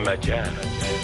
مجال.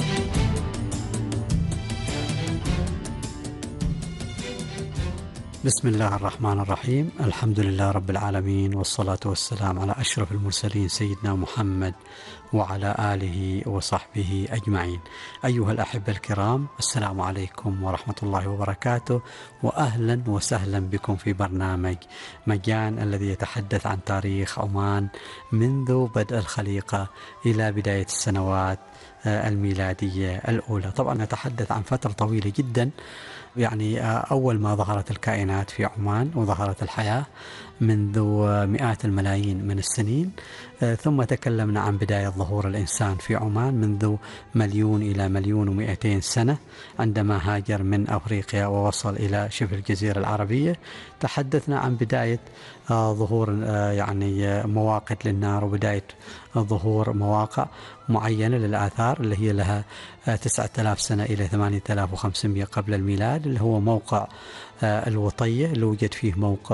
بسم الله الرحمن الرحيم. الحمد لله رب العالمين، والصلاة والسلام على أشرف المرسلين سيدنا محمد وعلى آله وصحبه أجمعين. أيها الأحبة الكرام، السلام عليكم ورحمة الله وبركاته، وأهلا وسهلا بكم في برنامج مجان الذي يتحدث عن تاريخ عمان منذ بدء الخليقة إلى بداية السنوات الميلادية الأولى. طبعا نتحدث عن فترة طويلة جدا، يعني أول ما ظهرت الكائنات في عمان وظهرت الحياة منذ مئات الملايين من السنين، ثم تكلمنا عن بداية ظهور الإنسان في عمان منذ 1,000,000 إلى 1,200,000 سنة عندما هاجر من أفريقيا ووصل إلى شبه الجزيرة العربية. تحدثنا عن بداية ظهور يعني مواقد للنار، وبداية ظهور مواقع معينة للآثار اللي هي لها 9,000 سنة إلى 8,500 قبل الميلاد، اللي هو موقع الوطية اللي وجد فيه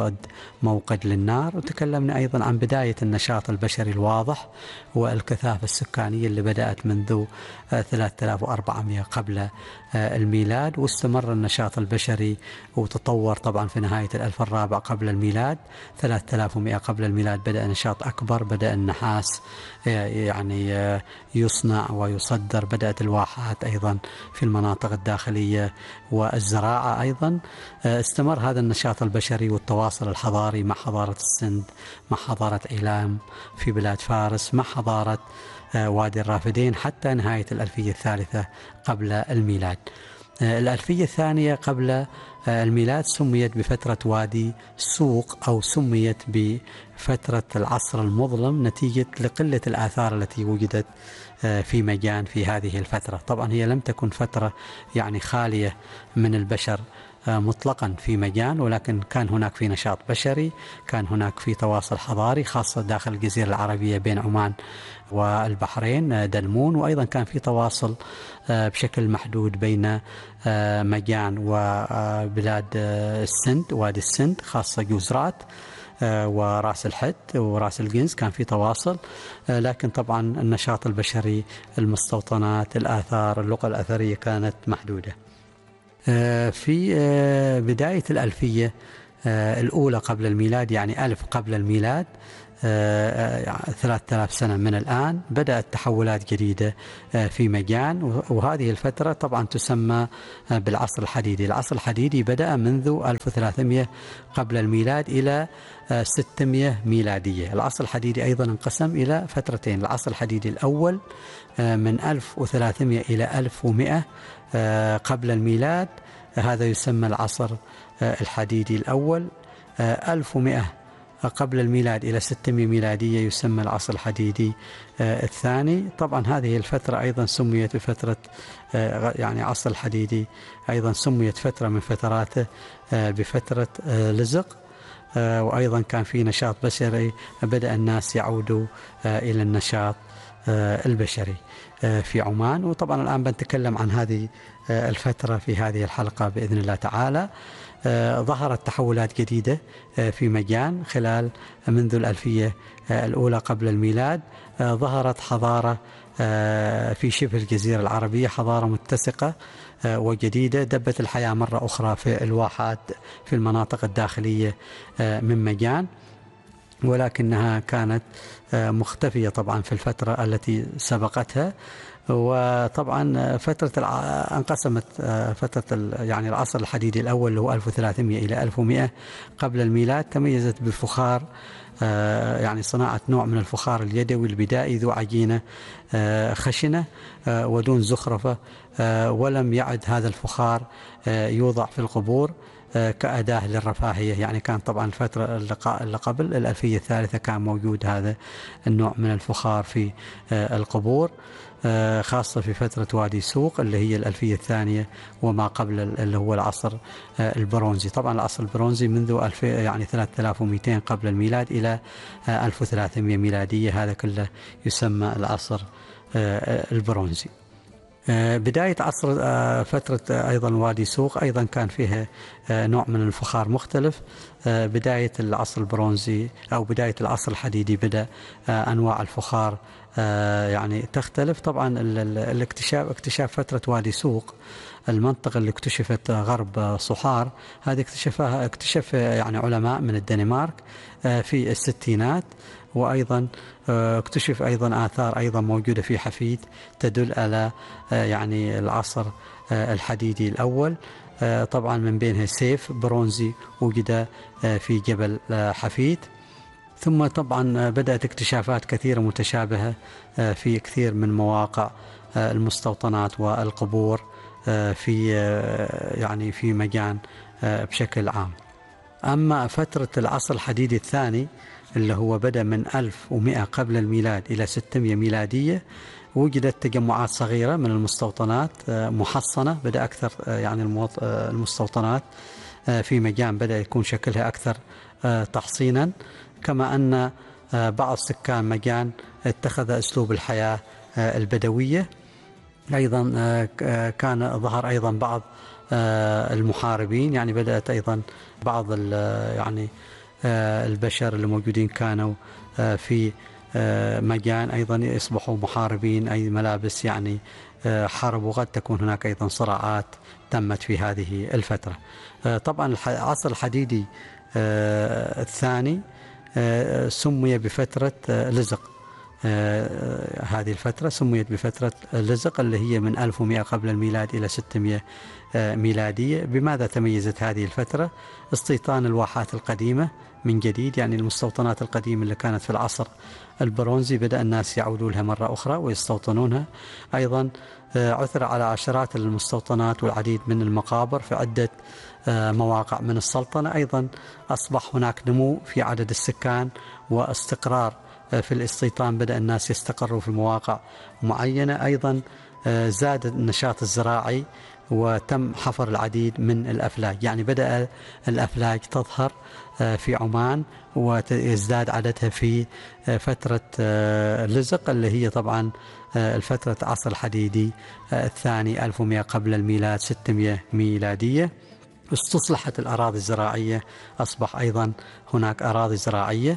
موقد للنار. وتكلمنا أيضا عن بداية النشاط البشري الواضح والكثافة السكانية اللي بدأت منذ 3,400 قبل الميلاد، واستمر النشاط البشري وتطور طبعا في نهاية 1000 الرابع قبل الميلاد. 3,100 قبل الميلاد بدأ نشاط أكبر، بدأ النحاس يعني يصنع ويصدر، بدأت الواحات أيضا في المناطق الداخلية والزراعة أيضا. استمر هذا النشاط البشري والتواصل الحضاري مع حضارة السند، مع حضارة إيلام في بلاد فارس، مع حضارة وادي الرافدين حتى نهاية الألفية الثالثة قبل الميلاد. الألفية الثانية قبل الميلاد سميت بفترة وادي سوق، أو سميت بفترة العصر المظلم نتيجة لقلة الآثار التي وجدت في مجان في هذه الفترة. طبعا هي لم تكن فترة يعني خالية من البشر مطلقا في مجان، ولكن كان هناك في نشاط بشري، كان هناك في تواصل حضاري خاصة داخل الجزيرة العربية بين عمان والبحرين دلمون، وأيضا كان في تواصل بشكل محدود بين مجان وبلاد السند، وادي السند خاصة جوزرات وراس الحد وراس الجنز، كان في تواصل. لكن طبعا النشاط البشري، المستوطنات، الآثار، اللغة الأثرية كانت محدودة. في بداية الألفية الأولى قبل الميلاد، يعني 1000 قبل الميلاد، 3,000 سنة من الآن، بدأت تحولات جديدة في مجان، وهذه الفترة طبعا تسمى بالعصر الحديدي. العصر الحديدي بدأ منذ 1300 قبل الميلاد إلى 600 ميلادية. العصر الحديدي أيضا انقسم إلى فترتين: العصر الحديدي الأول من 1300 إلى 1100 قبل الميلاد، هذا يسمى العصر الحديدي الأول. 1100 قبل الميلاد إلى 600 ميلادية يسمى العصر الحديدي الثاني. طبعا هذه الفترة أيضا سميت بفترة يعني عصر الحديدي، أيضا سميت فترة من فتراته بفترة لزق. وأيضا كان في نشاط بشري، بدأ الناس يعودوا إلى النشاط البشري في عمان. وطبعا الآن بنتكلم عن هذه الفترة في هذه الحلقة بإذن الله تعالى. ظهرت تحولات جديدة في مجان خلال منذ الألفية الأولى قبل الميلاد. ظهرت حضارة في شبه الجزيرة العربية، حضارة متسقة وجديدة، دبت الحياة مرة أخرى في الواحات في المناطق الداخلية من مجان، ولكنها كانت مختفية طبعا في الفترة التي سبقتها. وطبعا انقسمت فترة يعني العصر الحديدي الأول اللي هو 1300 إلى 1100 قبل الميلاد، تميزت بالفخار، يعني صناعة نوع من الفخار اليدوي البدائي ذو عجينة خشنة ودون زخرفة، ولم يعد هذا الفخار يوضع في القبور كأداة للرفاهية. يعني كان طبعا الفترة اللي قبل الألفية الثالثة كان موجود هذا النوع من الفخار في القبور، خاصة في فترة وادي سوق اللي هي الألفية الثانية وما قبل اللي هو العصر البرونزي. طبعا العصر البرونزي منذ يعني 3200 قبل الميلاد إلى 1300 ميلادية، هذا كله يسمى العصر البرونزي. بداية عصر فترة أيضا وادي سوق أيضا كان فيها نوع من الفخار مختلف. بداية العصر البرونزي أو بداية العصر الحديدي بدأ أنواع الفخار يعني تختلف. طبعا اكتشاف فترة وادي سوق، المنطقة اللي اكتشفت غرب صحار، هذه اكتشف يعني علماء من الدنمارك في الستينات. وأيضا اكتشف أيضا آثار أيضا موجودة في حفيد تدل على يعني العصر الحديدي الأول. طبعا من بينها سيف برونزي وجد في جبل حفيد. ثم طبعا بدأت اكتشافات كثيرة متشابهة في كثير من مواقع المستوطنات والقبور في يعني في مجان بشكل عام. أما فترة العصر الحديدي الثاني اللي هو بدأ من 1100 قبل الميلاد إلى 600 ميلادية، وجدت تجمعات صغيرة من المستوطنات محصنة. بدأ أكثر يعني المستوطنات في مجان بدأ يكون شكلها أكثر تحصينا، كما أن بعض سكان مجان اتخذ أسلوب الحياة البدوية. أيضا كان ظهر أيضا بعض المحاربين، يعني بدأت أيضا بعض يعني البشر اللي موجودين كانوا في مجان أيضا يصبحوا محاربين، أي ملابس يعني حرب، وقد تكون هناك أيضا صراعات تمت في هذه الفترة. طبعا العصر الحديدي الثاني سمي بفترة لزق. هذه الفترة سميت بفترة لزق اللي هي من 1100 قبل الميلاد إلى 600 ميلادية. بماذا تميزت هذه الفترة؟ استيطان الواحات القديمة من جديد، يعني المستوطنات القديمة اللي كانت في العصر البرونزي بدأ الناس يعودوا لها مرة أخرى ويستوطنونها. أيضا عثر على عشرات المستوطنات والعديد من المقابر في عدة مواقع من السلطنة. أيضا أصبح هناك نمو في عدد السكان واستقرار في الاستيطان، بدأ الناس يستقروا في مواقع معينة. أيضا زاد النشاط الزراعي وتم حفر العديد من الأفلاك، يعني بدأ الأفلاك تظهر في عمان ويزداد عددها في فترة لزق اللي هي طبعا الفترة عصر الحديدي الثاني 1100 قبل الميلاد 600 ميلادية. استصلحت الأراضي الزراعية، أصبح أيضا هناك أراضي زراعية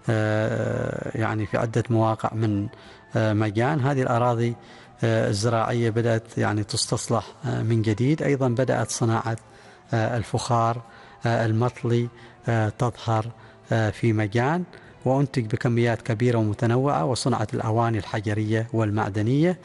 يعني في عدة مواقع من مجان. هذه الأراضي الزراعية بدأت يعني تستصلح من جديد. أيضا بدأت صناعة الفخار المطلي تظهر في مجان، وأنتج بكميات كبيرة ومتنوعة، وصنعت الأواني الحجرية والمعدنية.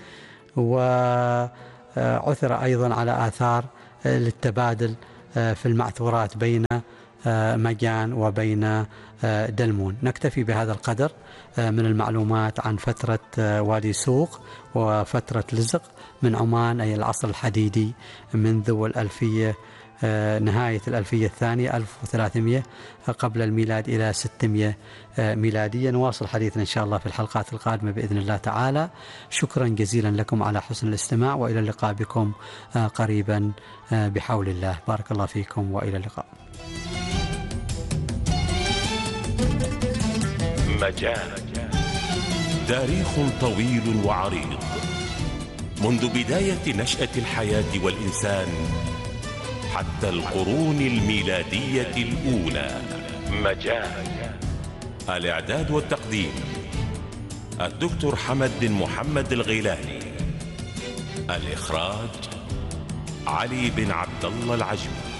وعثر أيضا على آثار للتبادل في المعثورات بين مجان وبين دلمون. نكتفي بهذا القدر من المعلومات عن فترة وادي سوق وفترة لزق من عمان، أي العصر الحديدي منذ الألفية نهاية الألفية الثانية 1300 قبل الميلاد إلى 600 ميلادية. نواصل حديثنا إن شاء الله في الحلقات القادمة بإذن الله تعالى. شكرا جزيلا لكم على حسن الاستماع، وإلى اللقاء بكم قريبا بحول الله. بارك الله فيكم وإلى اللقاء. مجال تاريخ طويل وعريض منذ بداية نشأة الحياة والإنسان حتى القرون الميلادية الأولى. مجال الإعداد والتقديم الدكتور حمد بن محمد الغيلاني، الإخراج علي بن عبد الله العجمي.